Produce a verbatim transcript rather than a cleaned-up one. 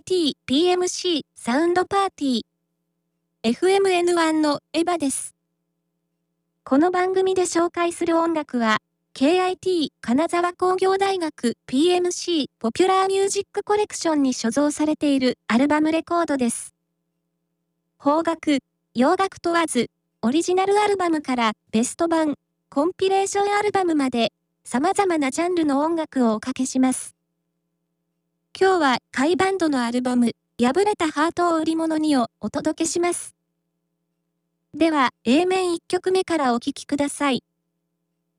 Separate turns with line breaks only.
ティーピーエムシー サウンドパーティー エフエムエヌワン のエヴァです。この番組で紹介する音楽は ケーアイティー 金沢工業大学 ピーエムシー ポピュラーミュージックコレクションに所蔵されているアルバムレコードです。邦楽、洋楽問わず、オリジナルアルバムからベスト版、コンピレーションアルバムまで様々なジャンルの音楽をおかけします。今日はカイバンドのアルバム、破れたハートを売り物にをお届けします。では エー 面いっきょくめからお聴きください。